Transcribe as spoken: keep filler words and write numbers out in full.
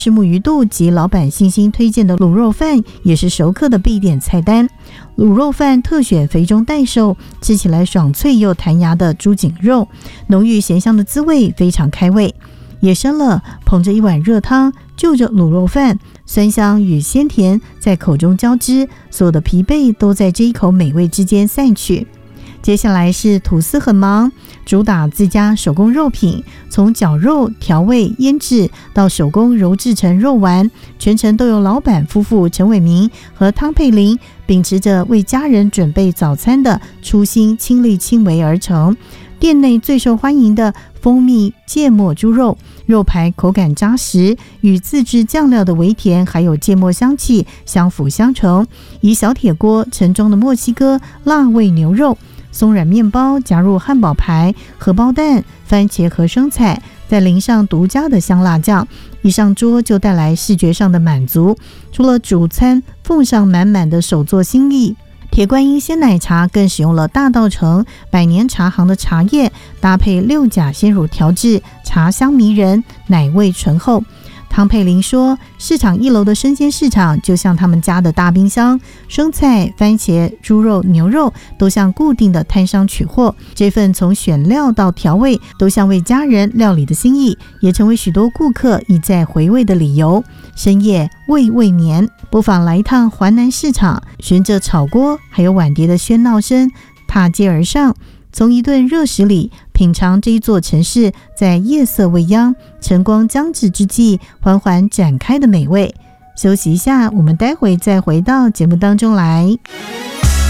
虱目鱼肚及老板信心推荐的卤肉饭也是熟客的必点菜单。卤肉饭特选肥中带瘦，吃起来爽脆又弹牙的猪颈肉，浓郁咸香的滋味非常开胃。野生了，捧着一碗热汤，就着卤肉饭，酸香与鲜甜在口中交织，所有的疲惫都在这一口美味之间散去。接下来是吐司很忙，主打自家手工肉品，从绞肉、调味、腌制到手工揉制成肉丸，全程都由老板夫妇陈伟明和汤佩玲秉持着为家人准备早餐的初心，亲力亲为而成。店内最受欢迎的蜂蜜芥末猪肉，肉排口感扎实，与自制酱料的微甜还有芥末香气相辅相成。以小铁锅盛装的墨西哥辣味牛肉，松软面包加入汉堡排、荷包蛋、番茄和生菜，再淋上独家的香辣酱，一上桌就带来视觉上的满足。除了主餐奉上满满的手作心意，铁观音鲜奶茶更使用了大稻埕百年茶行的茶叶，搭配六甲鲜乳调制，茶香迷人，奶味醇厚。汤佩玲说，市场一楼的生鲜市场就像他们家的大冰箱，生菜、番茄、猪肉、牛肉都像固定的摊商取货，这份从选料到调味都像为家人料理的心意，也成为许多顾客一再回味的理由。深夜味未眠，不妨来一趟环南市场，循着炒锅还有碗碟的喧闹声踏阶而上，从一顿热食里品尝这一座城市在夜色未央、晨光将至之际缓缓展开的美味。休息一下，我们待会再回到节目当中来。